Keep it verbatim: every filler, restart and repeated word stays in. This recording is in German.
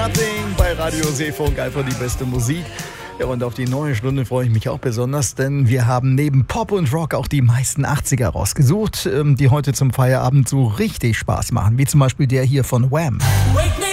Nothing bei Radio Seefunk, einfach die beste Musik. Ja, und auf die neue Stunde freue ich mich auch besonders, denn wir haben neben Pop und Rock auch die meisten achtziger rausgesucht, die heute zum Feierabend so richtig Spaß machen, wie zum Beispiel der hier von Wham!